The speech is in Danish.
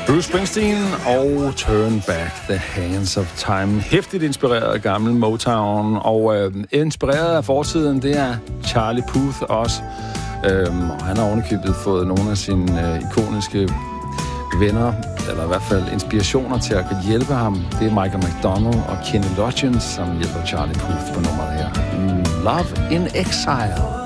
Bruce Springsteen og Turn Back the Hands of Time. Hæftigt inspireret af gammel Motown, og inspireret af fortiden, det er Charlie Puth også. Og han har ovenikøbet fået nogle af sine ikoniske venner, eller i hvert fald inspirationer til at hjælpe ham. Det er Michael McDonald og Kenny Loggins, som hjælper Charlie Puth på nummeret her. Love in Exile.